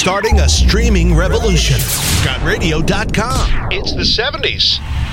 Starting a streaming revolution. GotRadio.com. It's the 70s.